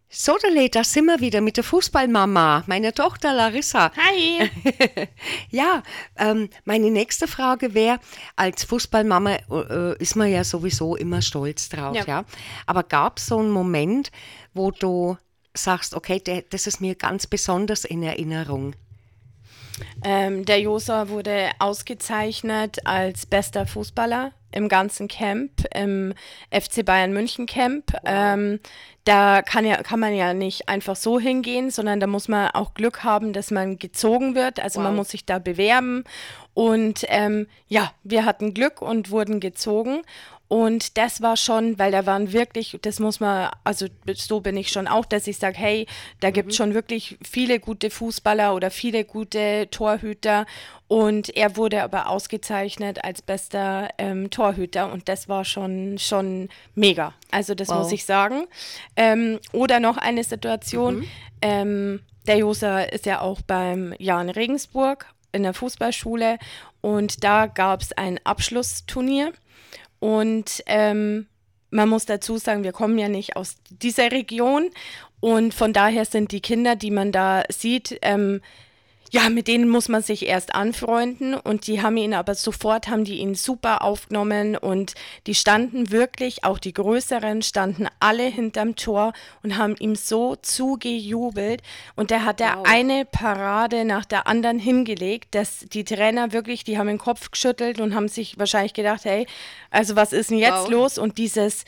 So, Dele, da sind wir wieder mit der Fußballmama, meine Tochter Larissa. Hi. Ja, meine nächste Frage wäre, als Fußballmama ist man ja sowieso immer stolz drauf, Ja. ja. Aber gab es so einen Moment, wo du sagst, okay, das ist mir ganz besonders in Erinnerung? Der Josa wurde ausgezeichnet als bester Fußballer im ganzen Camp, im FC Bayern München Camp. Da kann man ja nicht einfach so hingehen, sondern da muss man auch Glück haben, dass man gezogen wird. Also man Wow. muss sich da bewerben. Und ja, wir hatten Glück und wurden gezogen. Und das war schon, weil da waren wirklich, das muss man, also so bin ich schon auch, dass ich sage, hey, da gibt es schon wirklich viele gute Fußballer oder viele gute Torhüter. Und er wurde aber ausgezeichnet als bester Torhüter und das war schon mega. Also das muss Wow. ich sagen. Oder noch eine Situation, der Josa ist ja auch beim Jan Regensburg in der Fußballschule und da gab es ein Abschlussturnier. Und man muss dazu sagen, wir kommen ja nicht aus dieser Region und von daher sind die Kinder, die man da sieht, ja, mit denen muss man sich erst anfreunden und die haben ihn aber sofort, haben die ihn super aufgenommen und die standen wirklich, auch die Größeren, standen alle hinterm Tor und haben ihm so zugejubelt und der hat da Wow. eine Parade nach der anderen hingelegt, dass die Trainer wirklich, die haben den Kopf geschüttelt und haben sich wahrscheinlich gedacht, hey, also was ist denn jetzt Wow. los? Und dieses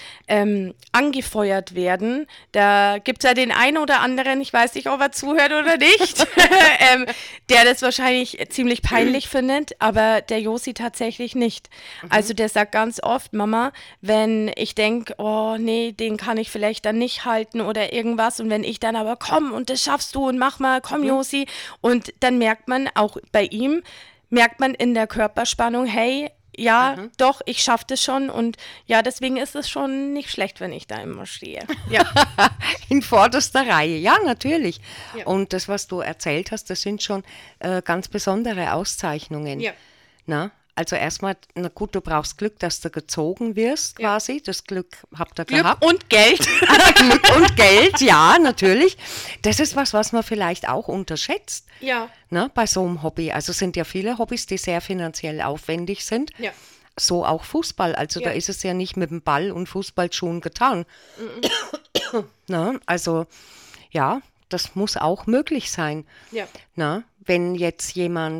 angefeuert werden, da gibt es ja den einen oder anderen, ich weiß nicht, ob er zuhört oder nicht, der das wahrscheinlich ziemlich peinlich findet, aber der Josi tatsächlich nicht. Also der sagt ganz oft, Mama, wenn ich denke, oh nee, den kann ich vielleicht dann nicht halten oder irgendwas und wenn ich dann aber komm und das schaffst du und mach mal, komm Josi und dann merkt man auch bei ihm, merkt man in der Körperspannung, hey, ja, doch, ich schaff das schon und ja, deswegen ist es schon nicht schlecht, wenn ich da immer stehe. Ja, In vorderster Reihe, ja, natürlich. ja, Und das, was du erzählt hast, das sind schon ganz besondere Auszeichnungen. ja, Na? Also erstmal, na gut, du brauchst Glück, dass du gezogen wirst ja. quasi. Das Glück habt ihr Glück gehabt. und Geld. Glück und Geld, ja, natürlich. Das ist was man vielleicht auch unterschätzt, Ja, ne, bei so einem Hobby. Also es sind ja viele Hobbys, die sehr finanziell aufwendig sind. ja, So auch Fußball. Also da ja. ist es ja nicht mit dem Ball und Fußballschuhen getan. Ne? Also ja, das muss auch möglich sein. Ja, Ne? Wenn jetzt jemand